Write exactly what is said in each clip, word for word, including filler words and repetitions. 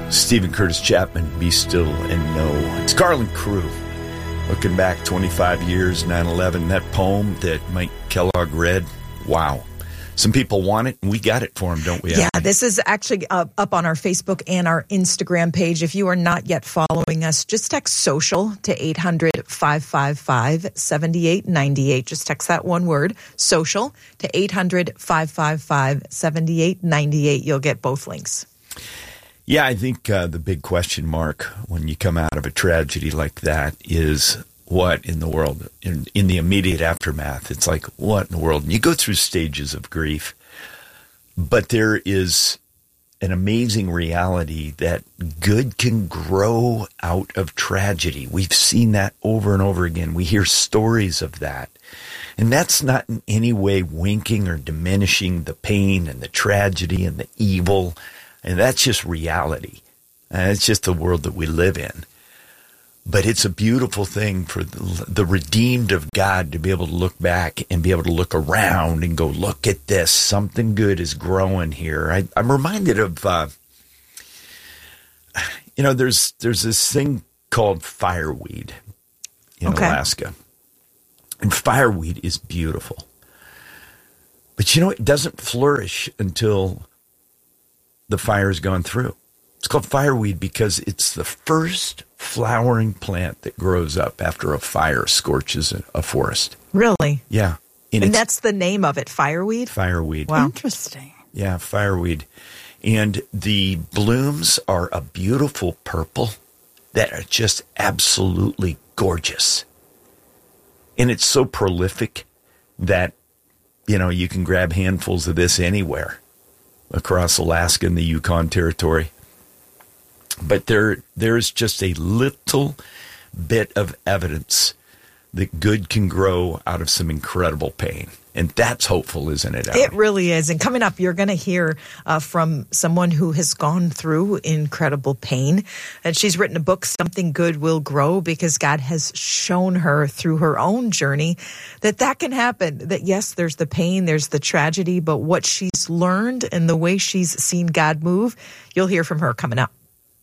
Stephen Curtis Chapman, Be Still and Know. It's Garland Crew. Looking back twenty-five years, nine eleven, that poem that Mike Kellogg read, wow. Some people want it, and we got it for them, don't we? Yeah, this is actually uh, up on our Facebook and our Instagram page. If you are not yet following us, just text SOCIAL to eight hundred, five five five, seven eight nine eight. Just text that one word, SOCIAL, to eight hundred, five five five, seven eight nine eight. You'll get both links. Yeah, I think uh, the big question mark when you come out of a tragedy like that is what in the world, in, in the immediate aftermath. It's like, what in the world? And you go through stages of grief, but there is an amazing reality that good can grow out of tragedy. We've seen that over and over again. We hear stories of that. And that's not in any way winking or diminishing the pain and the tragedy and the evil. And that's just reality. And it's just the world that we live in. But it's a beautiful thing for the, the redeemed of God to be able to look back and be able to look around and go, look at this. Something good is growing here. I, I'm reminded of, uh, you know, there's there's this thing called fireweed in okay. Alaska. And fireweed is beautiful. But, you know, it doesn't flourish until the fire's gone through. It's called fireweed because it's the first flowering plant that grows up after a fire scorches a forest. Really? Yeah. And, and that's the name of it, fireweed? Fireweed. Wow. Interesting. Yeah, fireweed. And the blooms are a beautiful purple that are just absolutely gorgeous. And it's so prolific that, you know, you can grab handfuls of this anywhere across Alaska and the Yukon Territory. But there, there's just a little bit of evidence that good can grow out of some incredible pain. And that's hopeful, isn't it, Allie? It really is. And coming up, you're going to hear uh, from someone who has gone through incredible pain. And she's written a book, Something Good Will Grow, because God has shown her through her own journey that that can happen. That, yes, there's the pain, there's the tragedy, but what she's learned and the way she's seen God move, you'll hear from her coming up.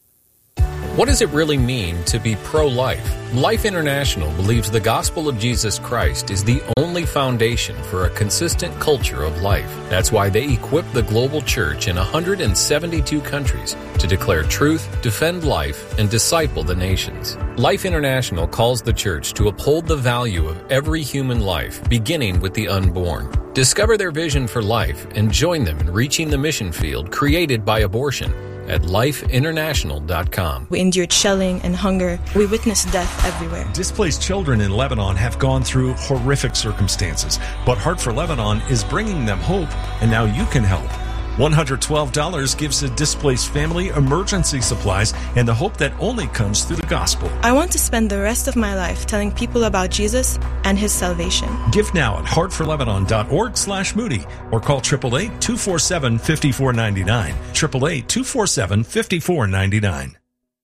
What does it really mean to be pro-life? Life International believes the gospel of Jesus Christ is the only foundation for a consistent culture of life. That's why they equip the global church in one hundred seventy-two countries to declare truth, defend life, and disciple the nations. Life International calls the church to uphold the value of every human life, beginning with the unborn. Discover their vision for life and join them in reaching the mission field created by abortion at life international dot com. We endured shelling and hunger. We witnessed death everywhere. Displaced children in Lebanon have gone through horrific circumstances, but Heart for Lebanon is bringing them hope, and now you can help. one hundred twelve dollars gives a displaced family emergency supplies and the hope that only comes through the gospel. I want to spend the rest of my life telling people about Jesus and his salvation. Give now at heart for lebanon dot org slash Moody or call eight eight eight, two four seven, five four nine nine, eight eight eight, two four seven, five four nine nine.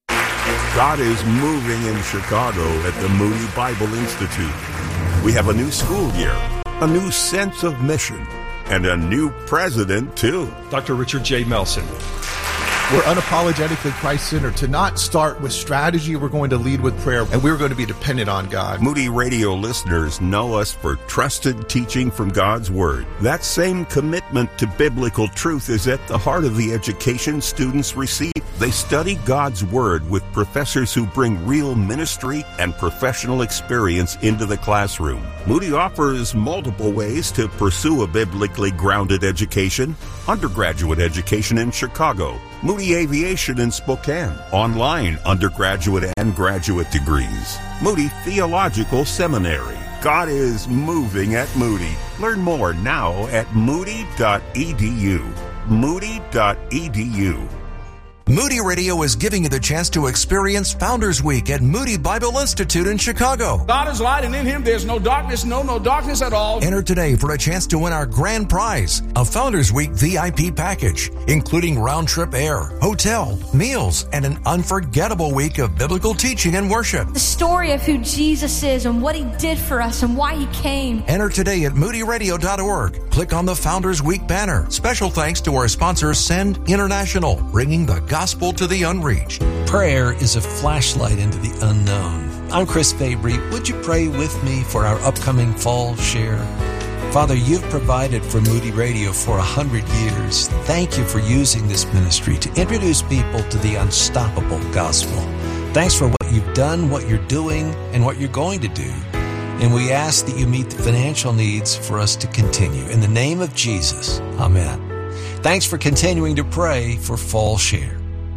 God is moving in Chicago at the Moody Bible Institute. We have a new school year, a new sense of mission, and a new president, too. Doctor Richard J. Melson. We're unapologetically Christ-centered. To not start with strategy, we're going to lead with prayer, and we're going to be dependent on God. Moody Radio listeners know us for trusted teaching from God's Word. That same commitment to biblical truth is at the heart of the education students receive. They study God's Word with professors who bring real ministry and professional experience into the classroom. Moody offers multiple ways to pursue a biblically grounded education. Undergraduate education in Chicago, Moody Aviation in Spokane, online undergraduate and graduate degrees, Moody Theological Seminary. God is moving at Moody. Learn more now at moody dot e d u. moody dot e d u. Moody Radio is giving you the chance to experience Founders Week at Moody Bible Institute in Chicago. God is light, and in Him there's no darkness, no, no darkness at all. Enter today for a chance to win our grand prize, a Founders Week V I P package, including round-trip air, hotel, meals, and an unforgettable week of biblical teaching and worship. The story of who Jesus is and what He did for us and why He came. Enter today at moody radio dot org. Click on the Founders Week banner. Special thanks to our sponsor, Send International, bringing the gospel gospel to the unreached. Prayer is a flashlight into the unknown. I'm Chris Fabry. Would you pray with me for our upcoming fall share? Father, you've provided for Moody Radio for a hundred years. Thank you for using this ministry to introduce people to the unstoppable gospel. Thanks for what you've done, what you're doing, and what you're going to do. And we ask that you meet the financial needs for us to continue. In the name of Jesus, amen. Thanks for continuing to pray for Fall Share.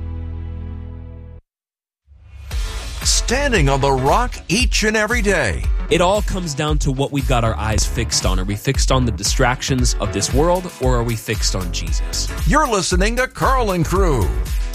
Standing on the rock each and every day. It all comes down to what we've got our eyes fixed on. Are we fixed on the distractions of this world, or are we fixed on Jesus? You're listening to Carl and Crew.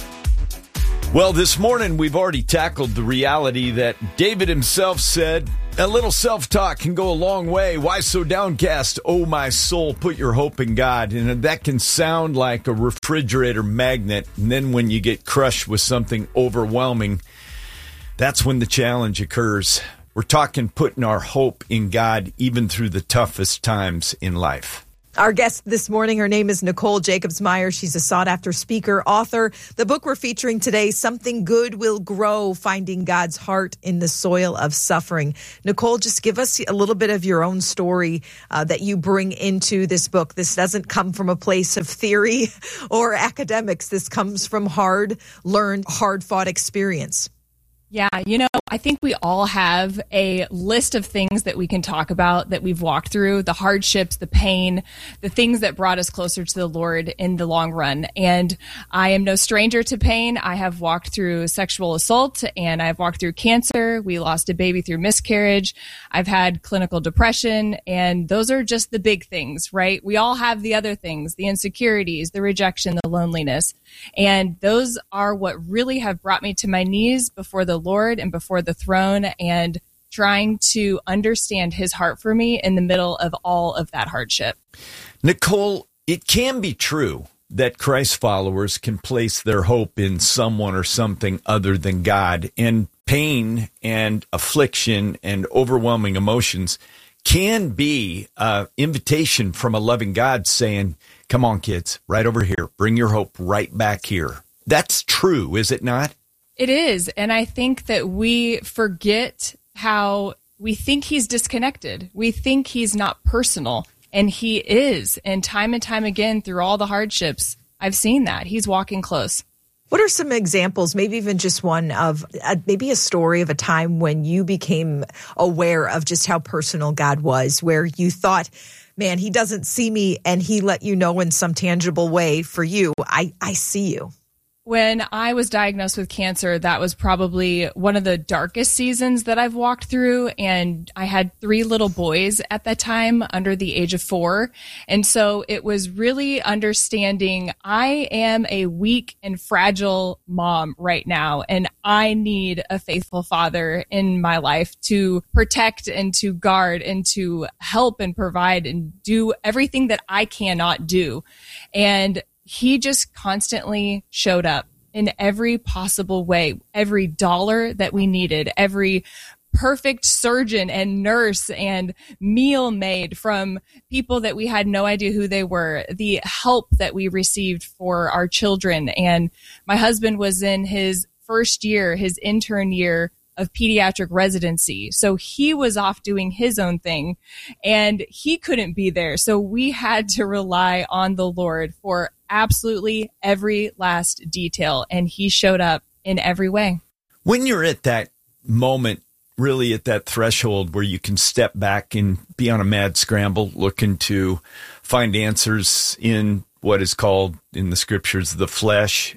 Well, this morning we've already tackled the reality that David himself said, a little self-talk can go a long way. Why so downcast, oh my soul, put your hope in God. And that can sound like a refrigerator magnet. And then when you get crushed with something overwhelming, that's when the challenge occurs. We're talking putting our hope in God even through the toughest times in life. Our guest this morning, her name is Nicole Jacobs-Meyer. She's a sought-after speaker, author. The book we're featuring today, Something Good Will Grow, Finding God's Heart in the Soil of Suffering. Nicole, just give us a little bit of your own story uh, that you bring into this book. This doesn't come from a place of theory or academics. This comes from hard-learned, hard-fought experience. Yeah, you know, I think we all have a list of things that we can talk about that we've walked through, the hardships, the pain, the things that brought us closer to the Lord in the long run. And I am no stranger to pain. I have walked through sexual assault and I've walked through cancer. We lost a baby through miscarriage. I've had clinical depression, and those are just the big things, right? We all have the other things, the insecurities, the rejection, the loneliness. And those are what really have brought me to my knees before the Lord and before the throne, and trying to understand his heart for me in the middle of all of that hardship. Nicole, it can be true that Christ followers can place their hope in someone or something other than God, and pain and affliction and overwhelming emotions can be an invitation from a loving God saying, come on, kids, right over here. Bring your hope right back here. That's true, is it not? It is. And I think that we forget how we think he's disconnected. We think he's not personal, and he is. And time and time again, through all the hardships, I've seen that. He's walking close. What are some examples, maybe even just one, of a, maybe a story of a time when you became aware of just how personal God was, where you thought, man, he doesn't see me, and he let you know in some tangible way for you, I, I see you? When I was diagnosed with cancer, that was probably one of the darkest seasons that I've walked through. And I had three little boys at that time under the age of four. And so it was really understanding I am a weak and fragile mom right now, and I need a faithful father in my life to protect and to guard and to help and provide and do everything that I cannot do. And he just constantly showed up in every possible way, every dollar that we needed, every perfect surgeon and nurse and meal made from people that we had no idea who they were, the help that we received for our children. And my husband was in his first year, his intern year of pediatric residency. So he was off doing his own thing, and he couldn't be there. So we had to rely on the Lord for absolutely every last detail, and he showed up in every way. When you're at that moment, really at that threshold where you can step back and be on a mad scramble, looking to find answers in what is called in the scriptures the flesh,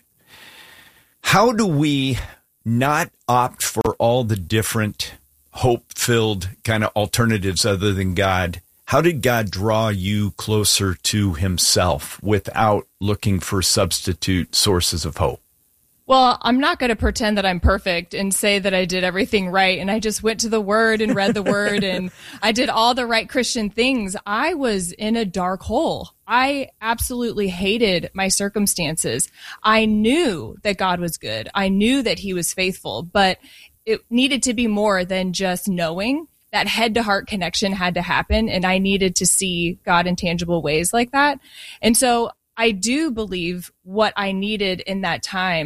how do we not opt for all the different hope-filled kind of alternatives other than God? How did God draw you closer to himself without looking for substitute sources of hope? Well, I'm not going to pretend that I'm perfect and say that I did everything right and I just went to the Word and read the Word and I did all the right Christian things. I was in a dark hole. I absolutely hated my circumstances. I knew that God was good. I knew that he was faithful, but it needed to be more than just knowing. That head-to-heart connection had to happen, and I needed to see God in tangible ways like that. And so I do believe what I needed in that time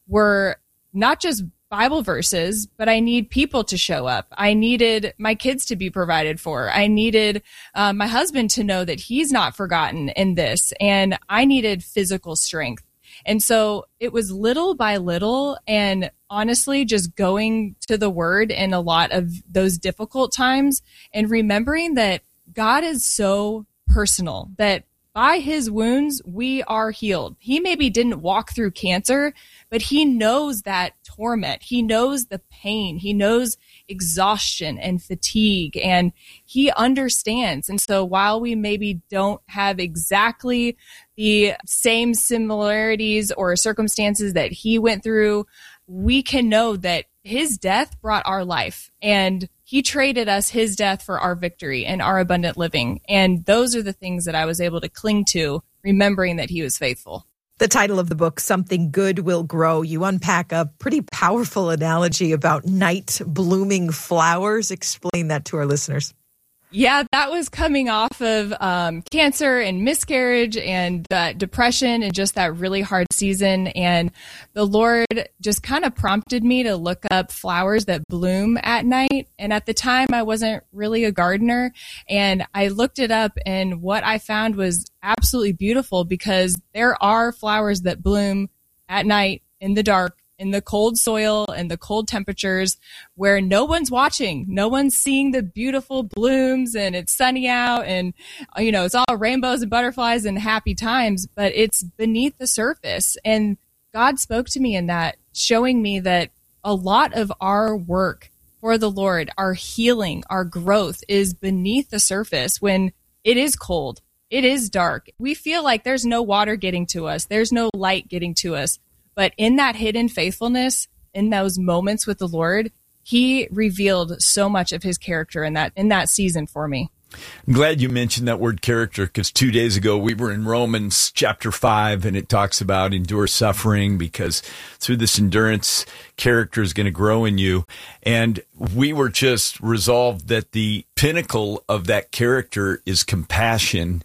were not just Bible verses, but I need people to show up. I needed my kids to be provided for. I needed uh, my husband to know that he's not forgotten in this. And I needed physical strength. And so it was little by little, and honestly, just going to the Word in a lot of those difficult times and remembering that God is so personal, that by his wounds, we are healed. He maybe didn't walk through cancer, but he knows that torment. He knows the pain. He knows exhaustion and fatigue, and he understands. And so while we maybe don't have exactly the same similarities or circumstances that he went through, we can know that his death brought our life, and he traded us his death for our victory and our abundant living. And those are the things that I was able to cling to, remembering that he was faithful. The title of the book, Something Good Will Grow. You unpack a pretty powerful analogy about night blooming flowers. Explain that to our listeners. Yeah, that was coming off of um, cancer and miscarriage and uh, depression and just that really hard season. And the Lord just kind of prompted me to look up flowers that bloom at night. And at the time, I wasn't really a gardener. And I looked it up, and what I found was absolutely beautiful, because there are flowers that bloom at night in the dark, in the cold soil and the cold temperatures, where no one's watching, no one's seeing the beautiful blooms, and it's sunny out, and, you know, it's all rainbows and butterflies and happy times, but it's beneath the surface. And God spoke to me in that, showing me that a lot of our work for the Lord, our healing, our growth is beneath the surface when it is cold, it is dark. We feel like there's no water getting to us, there's no light getting to us. But in that hidden faithfulness, in those moments with the Lord, he revealed so much of his character in that in that season for me. I'm glad you mentioned that word character, because two days ago we were in Romans chapter five, and it talks about endure suffering, because through this endurance, character is going to grow in you. And we were just resolved that the pinnacle of that character is compassion,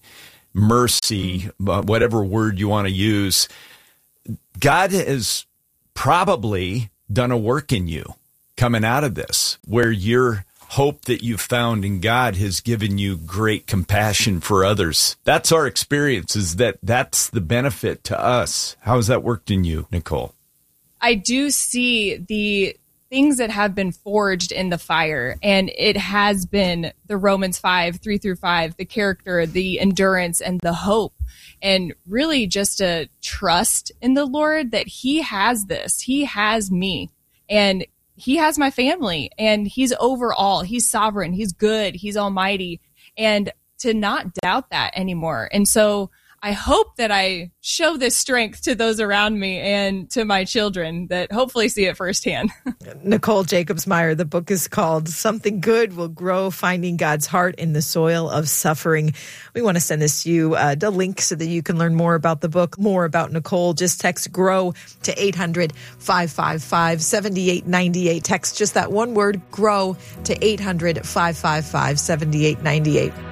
mercy, whatever word you want to use. God has probably done a work in you coming out of this, where your hope that you've found in God has given you great compassion for others. That's our experience, is that that's the benefit to us. How has that worked in you, Nicole? I do see the things that have been forged in the fire, and it has been the Romans five, three through five, the character, the endurance, and the hope. And really just a trust in the Lord that he has this. He has me, and he has my family, and he's over all. He's sovereign. He's good. He's almighty. And to not doubt that anymore. And so I hope that I show this strength to those around me and to my children that hopefully see it firsthand. Nicole Jacobs-Meyer, the book is called Something Good Will Grow, Finding God's Heart in the Soil of Suffering. We want to send this to you, uh, the link, so that you can learn more about the book, more about Nicole. Just text GROW to eight hundred, five five five, seven eight nine eight. Text just that one word, GROW, to eight hundred, five five five, seven eight nine eight.